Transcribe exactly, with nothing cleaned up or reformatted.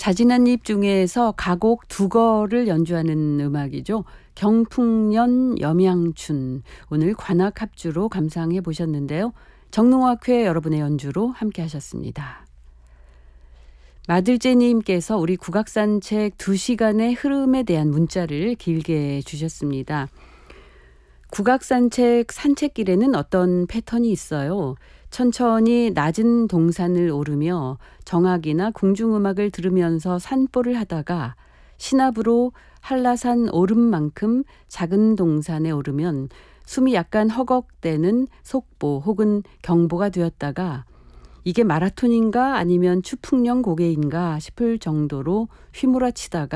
자진한입 중에서 가곡 두거를 연주하는 음악이죠. 경풍년 염양춘. 오늘 관악합주로 감상해 보셨는데요. 정능화회 여러분의 연주로 함께 하셨습니다. 마들제님께서 우리 국악산책 두 시간의 흐름에 대한 문자를 길게 주셨습니다. 국악산책 산책길에는 어떤 패턴이 있어요? 천천히 낮은 동산을 오르며 정악이나 궁중음악을 들으면서 산보를 하다가 신압으로 한라산 오름만큼 작은 동산에 오르면 숨이 약간 허걱대는 속보 혹은 경보가 되었다가 이게 마라톤인가 아니면 추풍령 고개인가 싶을 정도로 휘몰아치다가